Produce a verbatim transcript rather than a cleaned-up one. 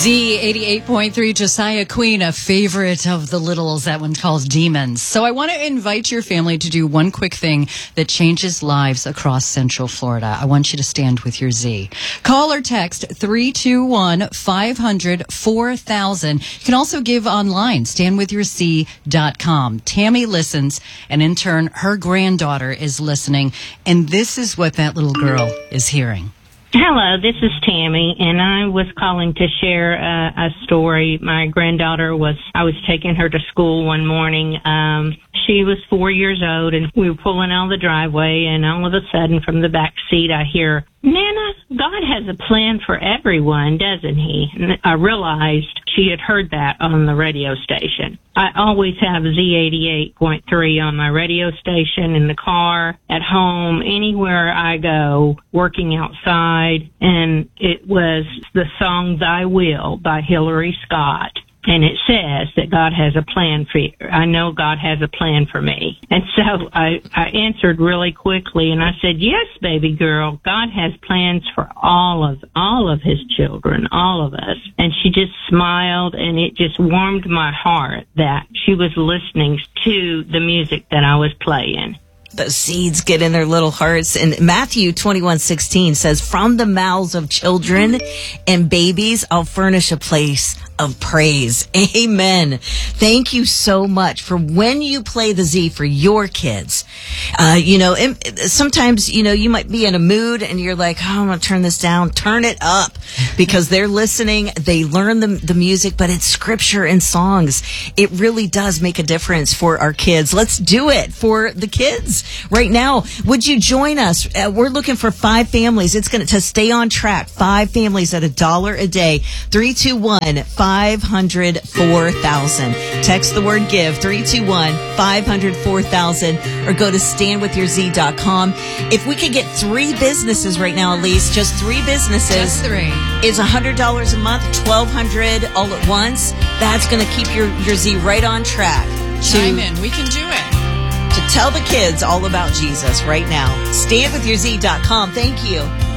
Z eighty-eight point three, Josiah Queen, a favorite of the littles. That one calls Demons. So I want to invite your family to do one quick thing that changes lives across Central Florida. I want you to stand with your Z. Call or text three two one, five hundred, four thousand. You can also give online, stand with your z dot com. Tammy listens, and in turn, her granddaughter is listening, and this is what that little girl is hearing. Hello, this is Tammy, and I was calling to share uh, a story. My granddaughter was, I was taking her to school one morning. Um, she was four years old, and we were pulling out of the driveway, and all of a sudden from the back seat I hear, "Nana, God has a plan for everyone, doesn't he?" And I realized she had heard that on the radio station. I always have Z eighty-eight point three on my radio station, in the car, at home, anywhere I go, working outside, and it was the song Thy Will by Hillary Scott. And it says that God has a plan for you. I know God has a plan for me. And so I, I answered really quickly, and I said, "Yes, baby girl, God has plans for all of, all of his children, all of us." And she just smiled, and it just warmed my heart that she was listening to the music that I was playing. Those seeds get in their little hearts. And Matthew twenty-one sixteen says, "From the mouths of children and babies, I'll furnish a place of praise." Amen. Thank you so much for when you play the Z for your kids. Uh, you know, sometimes, you know, you might be in a mood and you're like, "Oh, I'm going to turn this down." Turn it up, because they're listening. They learn the, the music, but it's scripture and songs. It really does make a difference for our kids. Let's do it for the kids right now. Would you join us? Uh, we're looking for five families. It's going to, to stay on track. Five families at a dollar a day. three two one, five hundred, four thousand. Text the word give, three two one, five hundred, four thousand, or go to stand with your z dot com. If we could get three businesses right now, Elise, just three businesses. Just three. Is one hundred dollars a month, twelve hundred dollars all at once. That's going to keep your, your Z right on track. Chime in. We can do it. To tell the kids all about Jesus right now. stand with your z dot com. Thank you.